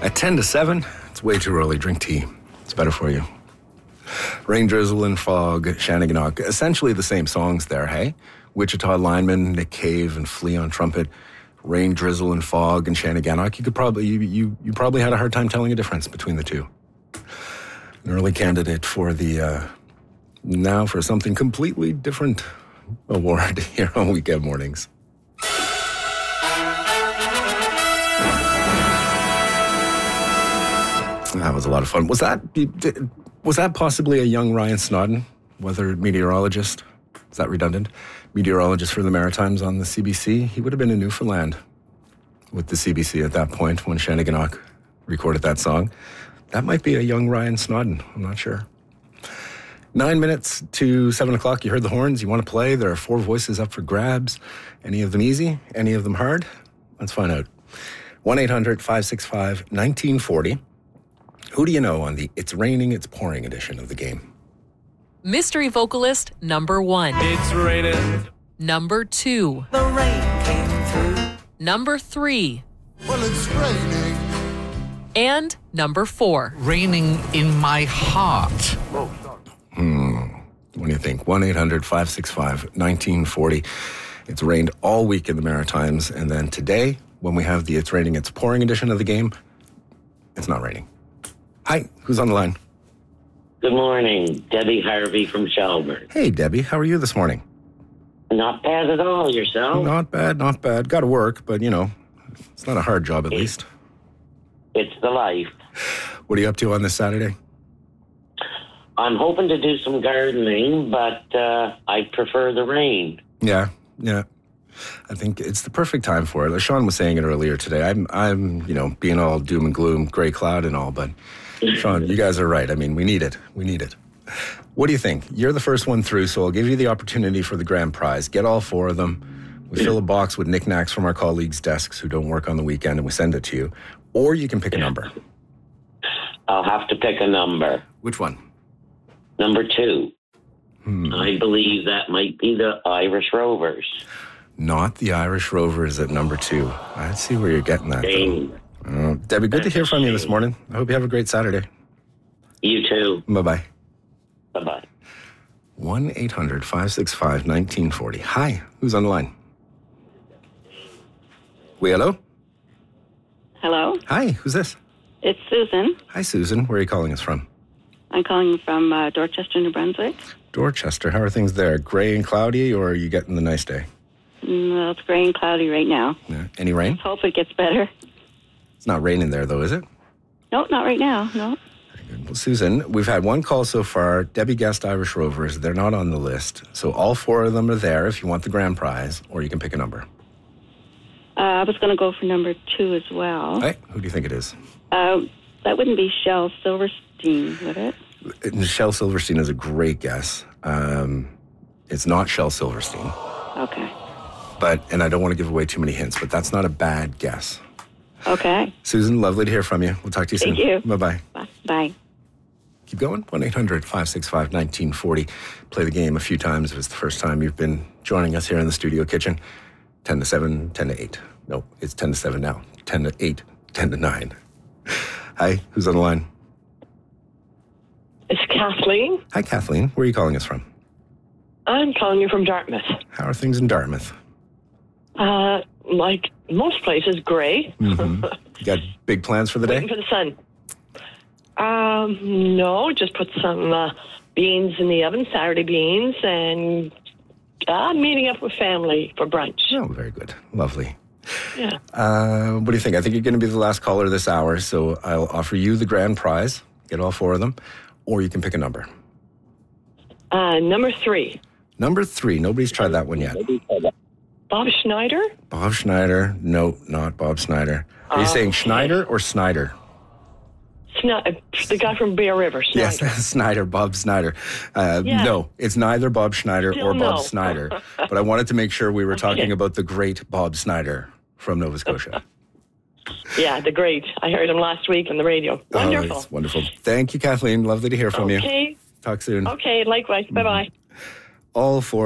At 10 to 7, it's way too early. Drink tea. It's better for you. Rain, drizzle, and fog, Shanneyganock. Essentially the same songs there, hey? Wichita Lineman, Nick Cave, and Flea on trumpet. Rain, drizzle, and fog, and Shanneyganock. You probably had a hard time telling a difference between the two. An early candidate for the, now for something completely different award here on Weekend Mornings. That was a lot of fun. Was that possibly a young Ryan Snodden, weather meteorologist? Is that redundant? Meteorologist for the Maritimes on the CBC. He would have been in Newfoundland with the CBC at that point when Shanneyganock recorded that song. That might be a young Ryan Snodden. I'm not sure. 9 minutes to 7 o'clock. You heard the horns. You want to play? There are 4 voices up for grabs. Any of them easy? Any of them hard? Let's find out. 1-800-565-1940. Who do you know on the It's Raining, It's Pouring edition of the game? Mystery vocalist number 1. It's raining. Number 2. The rain came through. Number 3. Well, it's raining. And number 4. Raining in my heart. What do you think? 1-800-565-1940. It's rained all week in the Maritimes, and then today, when we have the It's Raining, It's Pouring edition of the game, it's not raining. Hi, who's on the line? Good morning. Debbie Harvey from Shelburne. Hey, Debbie, how are you this morning? Not bad at all. Yourself? Not bad, not bad. Got to work, but, you know, it's not a hard job at least. It's the life. What are you up to on this Saturday? I'm hoping to do some gardening, but I prefer the rain. Yeah. I think it's the perfect time for it. Like Sean was saying it earlier today. I'm, being all doom and gloom, gray cloud and all, but Sean, you guys are right. I mean, we need it. What do you think? You're the first one through, so I'll give you the opportunity for the grand prize. Get all 4 of them. We fill a box with knickknacks from our colleagues' desks who don't work on the weekend, and we send it to you. Or you can pick a number. I'll have to pick a number. Which one? Number 2. I believe that might be the Irish Rovers. Not the Irish Rovers at number 2. I see where you're getting that. Debbie, good to hear from you this morning. I hope you have a great Saturday. You too. Bye-bye. Bye-bye. 1-800-565-1940. Hi, who's on the line? Hello? Hello? Hi, who's this? It's Susan. Hi, Susan. Where are you calling us from? I'm calling from Dorchester, New Brunswick. Dorchester. How are things there? Gray and cloudy, or are you getting the nice day? Well, it's gray and cloudy right now. Yeah. Any rain? Let's hope it gets better. It's not raining there, though, is it? No, not right now, no. Very good. Well, Susan, we've had one call so far. Debbie guessed Irish Rovers. They're not on the list. So all 4 of them are there if you want the grand prize, or you can pick a number. I was going to go for number 2 as well. Hey, who do you think it is? That wouldn't be Shel Silverstein, would it? Shel Silverstein is a great guess. It's not Shel Silverstein. Okay. And I don't want to give away too many hints, but that's not a bad guess. Okay. Susan, lovely to hear from you. We'll talk to you soon. Thank you. Bye-bye. Bye. Keep going. 1-800-565-1940. Play the game a few times if it's the first time you've been joining us here in the studio kitchen. 10 to 7, 10 to 8. No, it's 10 to 7 now. 10 to 8, 10 to 9. Hi, who's on the line? It's Kathleen. Hi, Kathleen. Where are you calling us from? I'm calling you from Dartmouth. How are things in Dartmouth? Like most places, grey. Mm-hmm. You got big plans for the day? Waiting for the sun. No, just put some beans in the oven, Saturday beans, and meeting up with family for brunch. Oh, very good. Lovely. Yeah. What do you think? I think you're going to be the last caller this hour, so I'll offer you the grand prize. Get all 4 of them. Or you can pick a number. Number 3. Number 3. Nobody's tried that one yet. Bob Schneider? Bob Schneider. No, not Bob Schneider. Are you saying Schneider or Snyder? The guy from Bear River, Snyder. Yes, Snyder, Bob Snyder. Yeah. No, it's neither Bob Schneider Still or Bob no. Snyder. But I wanted to make sure we were talking about the great Bob Snyder from Nova Scotia. Yeah, the great. I heard him last week on the radio. Wonderful. Oh, it's wonderful. Thank you, Kathleen. Lovely to hear from you. Okay. Talk soon. Okay, likewise. Bye-bye. All 4